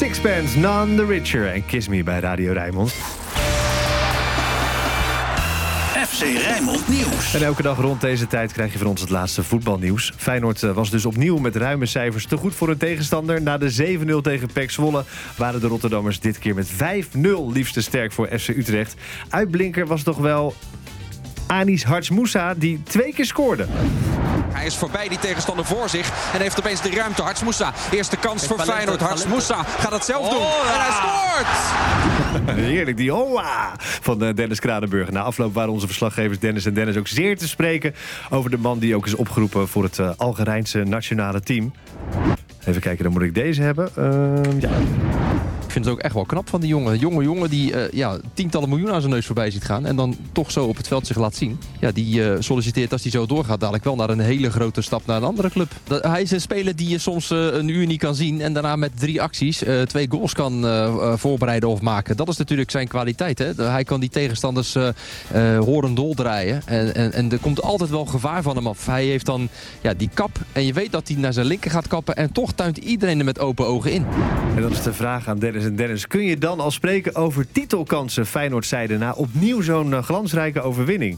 Sixpence, None the Richer en Kiss Me bij Radio Rijnmond. FC Rijnmond Nieuws. En elke dag rond deze tijd krijg je van ons het laatste voetbalnieuws. Feyenoord was dus opnieuw met ruime cijfers te goed voor een tegenstander. Na de 7-0 tegen PEC Zwolle waren de Rotterdammers dit keer met 5-0 liefst te sterk voor FC Utrecht. Uitblinker was toch wel Anis Hartsmoussa die 2 keer scoorde. Hij is voorbij die tegenstander voor zich en heeft opeens de ruimte. Hartsmoussa, eerste kans voor Feyenoord. Hartsmoussa gaat het zelf doen en hij scoort! Heerlijk, die hoa van Dennis Kranenburg. Na afloop waren onze verslaggevers Dennis en Dennis ook zeer te spreken over de man die ook is opgeroepen voor het Algerijnse nationale team. Even kijken, dan moet ik deze hebben. Ja. Ik vind het ook echt wel knap van die jongen. Jonge jongen die tientallen miljoen aan zijn neus voorbij ziet gaan. En dan toch zo op het veld zich laat zien. Ja, die solliciteert als hij zo doorgaat dadelijk wel naar een hele grote stap naar een andere club. Hij is een speler die je soms een uur niet kan zien. En daarna met 3 acties 2 goals kan voorbereiden of maken. Dat is natuurlijk zijn kwaliteit. Hè? Hij kan die tegenstanders horendol draaien. En er komt altijd wel gevaar van hem af. Hij heeft dan die kap. En je weet dat hij naar zijn linker gaat kappen. En toch tuint iedereen er met open ogen in. En dat is de vraag aan Dennis en Dennis. Kun je dan al spreken over titelkansen Feyenoord-zijde na opnieuw zo'n glansrijke overwinning?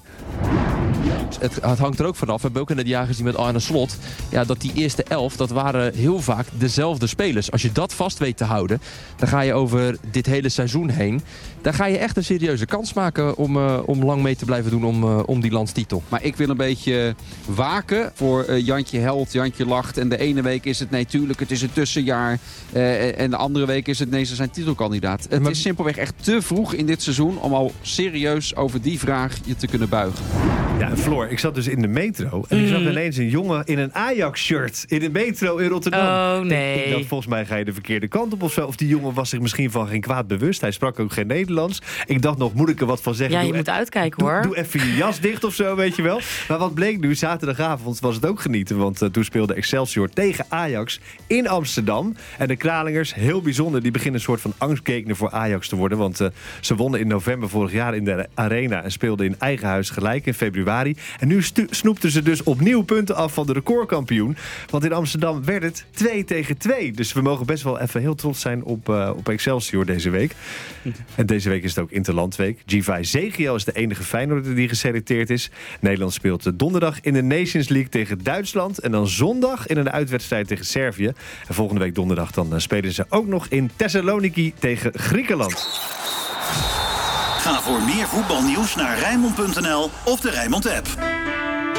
Het hangt er ook vanaf. We hebben ook in het jaar gezien met Arne Slot. Ja, dat die eerste 11, dat waren heel vaak dezelfde spelers. Als je dat vast weet te houden, dan ga je over dit hele seizoen heen. Dan ga je echt een serieuze kans maken om lang mee te blijven doen om die landstitel. Maar ik wil een beetje waken voor Jantje Held, Jantje Lacht. En de ene week is het nee, tuurlijk, het is een tussenjaar. En de andere week is het nee, ze zijn titelkandidaat. Het is simpelweg echt te vroeg in dit seizoen om al serieus over die vraag je te kunnen buigen. Ja, en Floor, ik zat dus in de metro en ik zag ineens een jongen in een Ajax-shirt in de metro in Rotterdam. Oh, nee. Ik dacht, volgens mij ga je de verkeerde kant op of zo. Of die jongen was zich misschien van geen kwaad bewust. Hij sprak ook geen Nederlands. Ik dacht nog, moet ik er wat van zeggen? Ja, je moet uitkijken hoor. Doe even je jas dicht of zo, weet je wel. Maar wat bleek nu, zaterdagavond was het ook genieten. Want toen speelde Excelsior tegen Ajax in Amsterdam. En de Kralingers, heel bijzonder, die beginnen een soort van angstkekener voor Ajax te worden. Want ze wonnen in november vorig jaar in de Arena en speelden in eigen huis gelijk in februari. En nu snoepten ze dus opnieuw punten af van de recordkampioen. Want in Amsterdam werd het 2-2. Dus we mogen best wel even heel trots zijn op Excelsior deze week. En deze week is het ook Interlandweek. Givay Zegiel is de enige Feyenoorder die geselecteerd is. Nederland speelt donderdag in de Nations League tegen Duitsland. En dan zondag in een uitwedstrijd tegen Servië. En volgende week donderdag dan spelen ze ook nog in Thessaloniki tegen Griekenland. Ga voor meer voetbalnieuws naar Rijnmond.nl of de Rijnmond app.